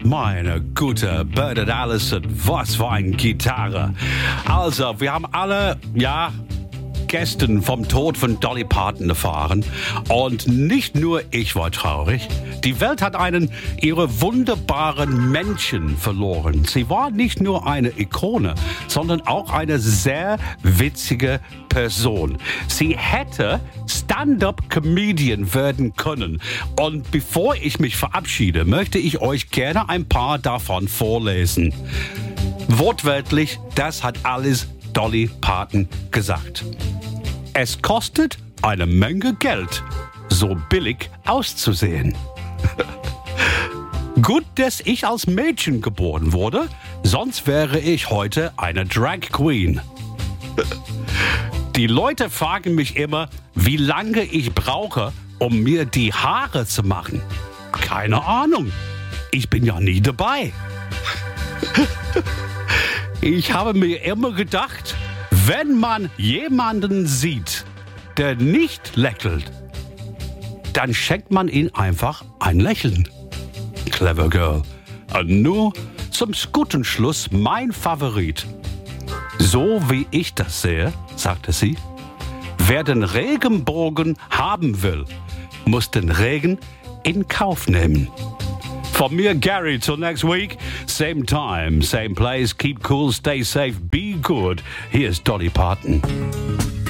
Meine gute Bernard Allison, was für eine Gitarre. Also, wir haben alle, gestern vom Tod von Dolly Parton erfahren. Und nicht nur ich war traurig. Die Welt hat einen ihrer wunderbaren Menschen verloren. Sie war nicht nur eine Ikone, sondern auch eine sehr witzige Person. Sie hätte Stand-up-Comedian werden können. Und bevor ich mich verabschiede, möchte ich euch gerne ein paar davon vorlesen. Wortwörtlich, das hat alles Dolly Parton gesagt. Es kostet eine Menge Geld, so billig auszusehen. Gut, dass ich als Mädchen geboren wurde, sonst wäre ich heute eine Drag Queen. Die Leute fragen mich immer, wie lange ich brauche, um mir die Haare zu machen. Keine Ahnung, ich bin ja nie dabei. Ich habe mir immer gedacht, wenn man jemanden sieht, der nicht lächelt, dann schenkt man ihm einfach ein Lächeln. Clever Girl. Und nur zum guten Schluss mein Favorit. So wie ich das sehe, sagte sie, wer den Regenbogen haben will, muss den Regen in Kauf nehmen. Von mir, Gary, till next week. Same time, same place. Keep cool, stay safe, be good. Here's Dolly Parton.